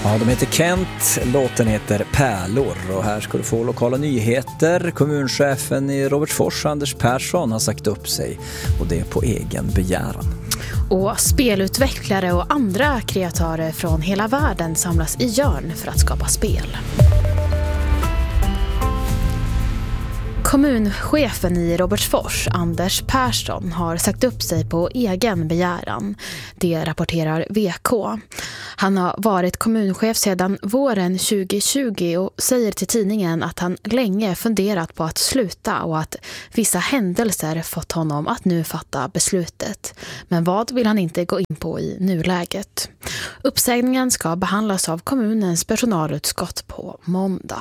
Ja, de heter Kent, låten heter Pärlor och här ska du få lokala nyheter. Kommunchefen i Robertsfors, Anders Persson, har sagt upp sig och det på egen begäran. Och spelutvecklare och andra kreatörer från hela världen samlas i Jörn för att skapa spel. Kommunchefen i Robertsfors, Anders Persson, har sagt upp sig på egen begäran. Det rapporterar VK. Han har varit kommunchef sedan våren 2020 och säger till tidningen att han länge funderat på att sluta och att vissa händelser fått honom att nu fatta beslutet. Men vad vill han inte gå in på i nuläget? Uppsägningen ska behandlas av kommunens personalutskott på måndag.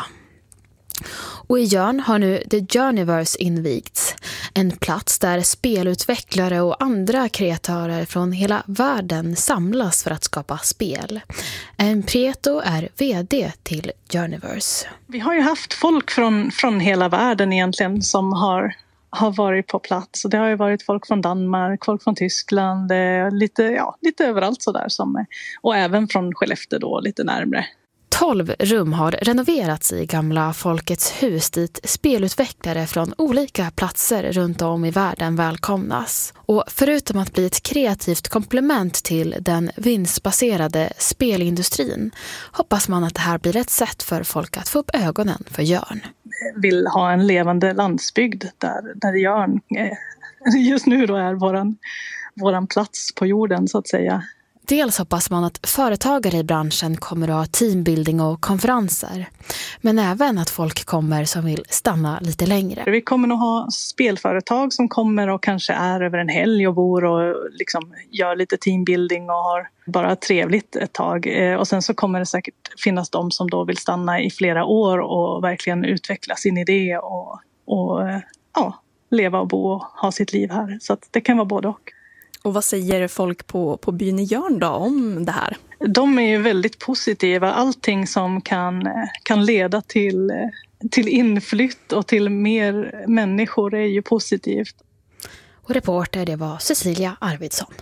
Och i Jörn har nu The Journeyverse invigts, en plats där spelutvecklare och andra kreatörer från hela världen samlas för att skapa spel. Prieto är vd till Journeyverse. Vi har ju haft folk från hela världen egentligen som har varit på plats. Och det har ju varit folk från Danmark, folk från Tyskland, lite överallt sådär. Och även från Skellefteå då, lite närmare. 12 rum har renoverats i gamla Folkets hus dit spelutvecklare från olika platser runt om i världen välkomnas. Och förutom att bli ett kreativt komplement till den vinstbaserade spelindustrin hoppas man att det här blir ett sätt för folk att få upp ögonen för Jörn. Vill ha en levande landsbygd där Jörn just nu då är våran plats på jorden så att säga. Dels hoppas man att företagare i branschen kommer att ha teambuilding och konferenser. Men även att folk kommer som vill stanna lite längre. Vi kommer nog ha spelföretag som kommer och kanske är över en helg och bor och liksom gör lite teambuilding och har bara trevligt ett tag. Och sen så kommer det säkert finnas de som då vill stanna i flera år och verkligen utveckla sin idé och leva och bo och ha sitt liv här. Så att det kan vara både och. Och vad säger folk på byn i Jörn då om det här? De är ju väldigt positiva. Allting som kan leda till inflytt och till mer människor är ju positivt. Och reporter, det var Cecilia Arvidsson.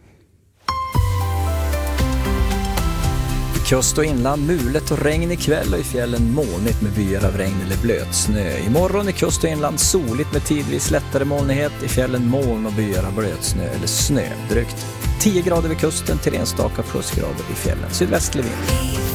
Kust och inland mulet och regn ikväll och i fjällen molnigt med byar av regn eller blötsnö. Imorgon i kust och inland soligt med tidvis lättare molnighet, i fjällen moln och byar av blötsnö eller snö. Drygt 10 grader vid kusten till enstaka plusgrader i fjällen. Sydvästlig vind.